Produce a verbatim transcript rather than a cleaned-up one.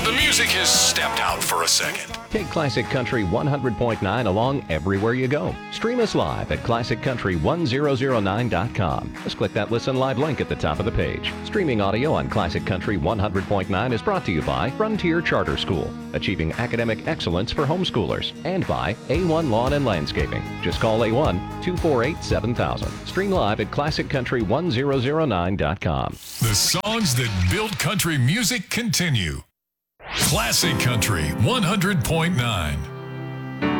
The music has stepped out for a second. Take Classic Country one hundred point nine along everywhere you go. Stream us live at classic country one thousand nine dot com. Just click that Listen Live link at the top of the page. Streaming audio on Classic Country one hundred point nine is brought to you by Frontier Charter School, achieving academic excellence for homeschoolers, and by A one Lawn and Landscaping. Just call A one, two four eight, seven thousand. Stream live at classic country one thousand nine dot com. The songs that build country music continue. Classic Country one hundred point nine.